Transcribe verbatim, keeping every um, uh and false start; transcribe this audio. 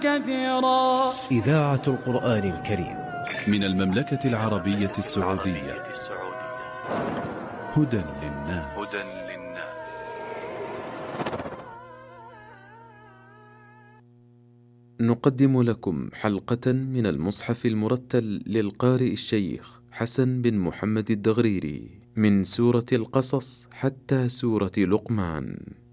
كثيرا. إذاعة القرآن الكريم من المملكة العربية السعودية. هدى للناس. نقدم لكم حلقة من المصحف المرتل للقارئ الشيخ حسن بن محمد الدغريري من سورة القصص حتى سورة لقمان.